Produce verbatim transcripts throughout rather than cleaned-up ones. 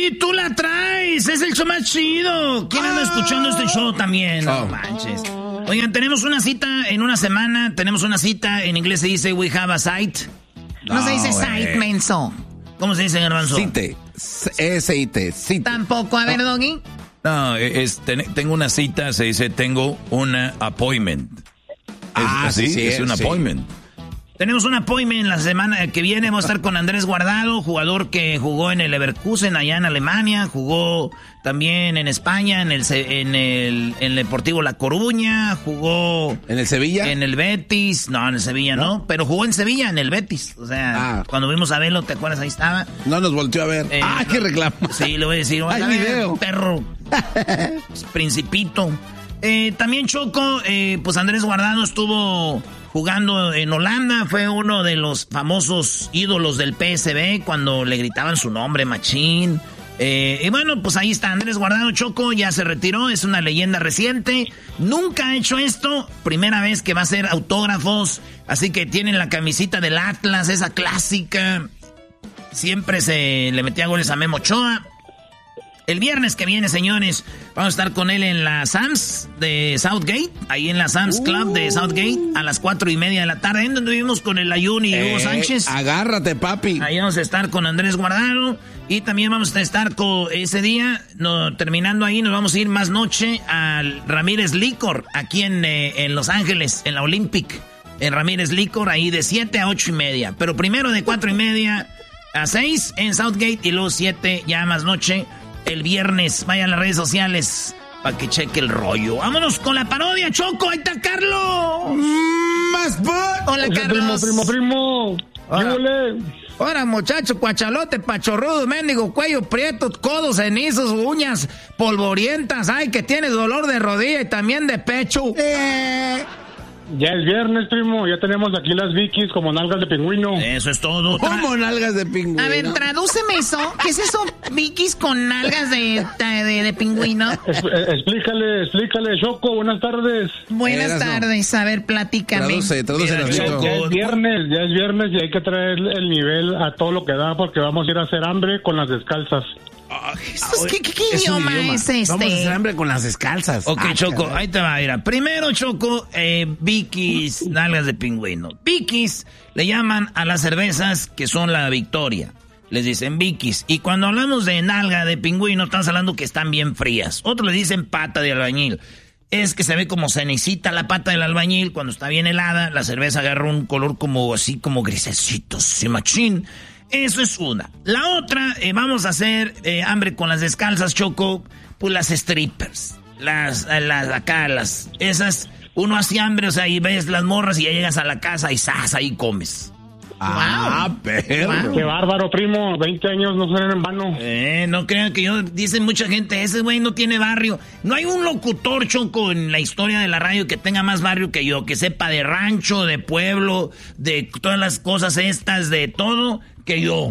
Doggy, tú la traes. Es el show más chido. ¿Quién anda escuchando este show también? No oh. manches. Oigan, tenemos una cita en una semana. Tenemos una cita. En inglés se dice we have a sight. No, no se dice sight, menso. ¿Cómo se dice, Garbanzo? Cite. S I T. Cite. Tampoco. A ver, no. Doggy. No, es, ten, tengo una cita. Se dice tengo una appointment. Ah, es, así, sí, es un sí. appointment. Tenemos un appointment la semana que viene. Vamos a estar con Andrés Guardado, jugador que jugó en el Leverkusen allá en Alemania, jugó también en España, en el en el, en el Deportivo La Coruña, jugó en el Sevilla, en el Betis, no, en el Sevilla no, no pero jugó en Sevilla, en el Betis. O sea, ah. cuando vimos a Velo, ¿te acuerdas? Ahí estaba. No nos volteó a ver. Eh, ah, no, qué reclamo. Sí, le voy a decir, hay video, perro, principito. Eh, también Choco, eh, pues Andrés Guardado estuvo jugando en Holanda, fue uno de los famosos ídolos del P S V cuando le gritaban su nombre, Machín. Eh, y bueno, pues ahí está Andrés Guardado, Choco, ya se retiró, es una leyenda reciente, nunca ha hecho esto, primera vez que va a hacer autógrafos, así que tienen la camisita del Atlas, esa clásica, siempre se le metía goles a Memo Ochoa. El viernes que viene, señores, vamos a estar con él en la Sam's de Southgate, ahí en la Sam's Club uh. de Southgate, a las cuatro y media de la tarde, en donde vivimos con el Ayuni y eh, Hugo Sánchez. Agárrate, papi. Ahí vamos a estar con Andrés Guardado y también vamos a estar con ese día, no, terminando ahí, nos vamos a ir más noche al Ramírez Licor, aquí en, eh, en Los Ángeles, en la Olympic, en Ramírez Licor, ahí de siete a ocho y media, pero primero de cuatro y media a seis en Southgate y luego siete ya más noche. El viernes, vayan a las redes sociales para que cheque el rollo. Vámonos con la parodia, Choco. Ahí está Carlos. Más Hola, Carlos. Primo, primo, primo. Hola. Hola, muchacho, cuachalote, pachorrudo, mendigo, cuello prieto, codos cenizos, uñas polvorientas. Ay, que tienes dolor de rodilla y también de pecho. Eh... Ya es viernes, primo. Ya tenemos aquí las Vikis como nalgas de pingüino. Eso es todo. ¿Cómo nalgas de pingüino? A ver, tradúceme eso. ¿Qué es eso, Vikis con nalgas de, de, de pingüino? Es, explícale, explícale, Choco. Buenas tardes. Buenas Eras, tardes. No. A ver, platícame. Traduce, traduce. Ya, ya, ya es viernes, ya es viernes y hay que traer el nivel a todo lo que da porque vamos a ir a hacer hambre con las descalzas. Oh, Jesús, ¿Qué, qué, qué es idioma, idioma es este? Vamos a hacer hambre con las descalzas. Ok, ah, Choco, caray. Ahí te va a ir. Primero, Choco, eh, Vikis, nalgas de pingüino. Vikis le llaman a las cervezas que son la Victoria. Les dicen Vikis. Y cuando hablamos de nalga de pingüino, estamos hablando que están bien frías. Otros le dicen pata de albañil. Es que se ve como cenicita la pata del albañil. Cuando está bien helada, la cerveza agarra un color como así, como grisecito, sí, machín. Eso es una. La otra, eh, vamos a hacer eh, hambre con las descalzas, Choco, pues las strippers. Las, las acá, las, esas, uno hace hambre, o sea, y ves las morras y ya llegas a la casa y ¡zas! Ahí comes. Ah, wow. Perro. Wow. Qué bárbaro, primo. veinte años no suenan en vano. Eh, no crean que yo, dicen mucha gente, ese güey no tiene barrio. No hay un locutor, Choco, en la historia de la radio que tenga más barrio que yo, que sepa de rancho, de pueblo, de todas las cosas estas, de todo, que yo.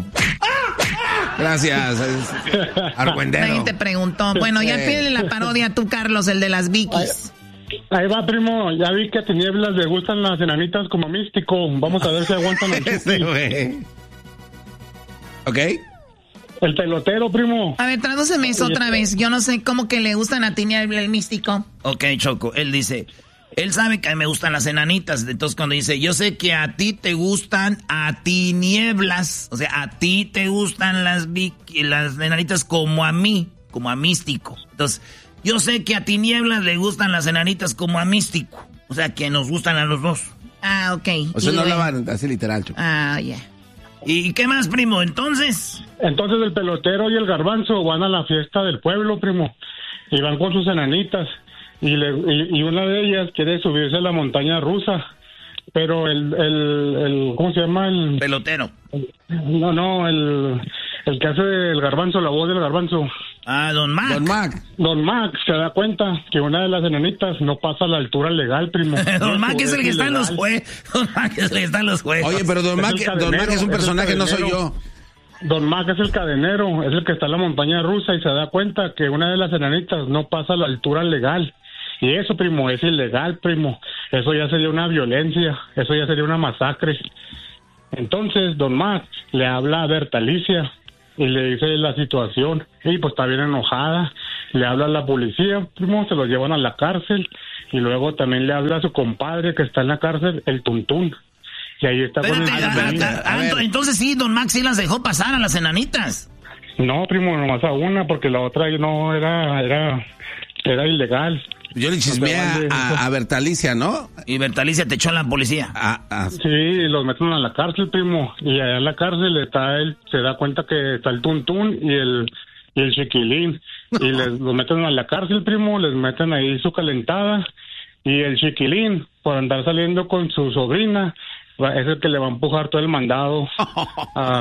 Gracias, argüendero. Nadie te preguntó. Bueno, ya pídele la parodia tú, Carlos, el de las Vikis. Ahí va, primo. Ya vi que a Tinieblas le gustan las enanitas como Místico. Vamos a ver si aguantan el chiste. ¿Ok? El pelotero, primo. A ver, tradúceme eso otra vez. Yo no sé cómo que le gustan a Tinieblas el Místico. Ok, Choco. Él dice... Él sabe que a mí me gustan las enanitas. Entonces cuando dice, yo sé que a ti te gustan a Tinieblas. O sea, a ti te gustan las, las enanitas como a mí. Como a Místico. Entonces... Yo sé que a Tinieblas le gustan las enanitas como a Místico. O sea, que nos gustan a los dos. Ah, ok. O sea, no hablaban así literal, Choco. Ah, ya. Yeah. ¿Y qué más, primo? Entonces... Entonces el pelotero y el garbanzo van a la fiesta del pueblo, primo. Y van con sus enanitas. Y, le, y, y una de ellas quiere subirse a la montaña rusa. Pero el... el, el ¿cómo se llama? El pelotero. El, no, no, el... El que hace el garbanzo, la voz del garbanzo. Ah, Don Mac. Don Mac. Don Mac se da cuenta que una de las enanitas no pasa a la altura legal, primo. Don Mac es el que está en los juegos. Don Mac es el que está en los juegos. Oye, pero Don Mac, Don Mac es un personaje, es no soy yo. Don Mac es el cadenero, es el que está en la montaña rusa y se da cuenta que una de las enanitas no pasa a la altura legal. Y eso, primo, es ilegal, primo. Eso ya sería una violencia, eso ya sería una masacre. Entonces, Don Mac le habla a Berta Alicia y le dice la situación, y pues está bien enojada, le habla a la policía, primo, se lo llevan a la cárcel, y luego también le habla a su compadre que está en la cárcel, el Tuntún, y ahí está. Espérate, con el a, a, a, a, entonces sí, don Max sí las dejó pasar a las enanitas. No, primo, nomás a una, porque la otra no era, era, era ilegal. Yo le chismeé a, a Bertalicia, ¿no? Y Bertalicia te echó a la policía. Ah, ah. Sí, los meten a la cárcel, primo. Y allá en la cárcel está él, se da cuenta que está el Tuntún y el, y el Chiquilín. Y les, los meten a la cárcel, primo, les meten ahí su calentada. Y el Chiquilín, por andar saliendo con su sobrina, es el que le va a empujar todo el mandado a,